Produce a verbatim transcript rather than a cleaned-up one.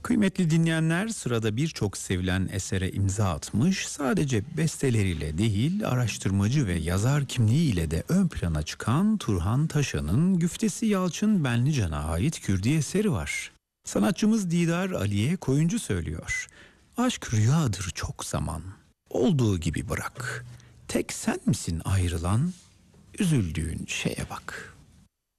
Kıymetli dinleyenler, sırada birçok sevilen esere imza atmış, sadece besteleriyle değil, araştırmacı ve yazar kimliğiyle de ön plana çıkan Turhan Taşan'ın Güftesi Yalçın Benlican'a ait Kürdi eseri var. Sanatçımız Didar Aliye Koyuncu söylüyor. Aşk rüyadır çok zaman, olduğu gibi bırak. Tek sen misin ayrılan, üzüldüğün şeye bak.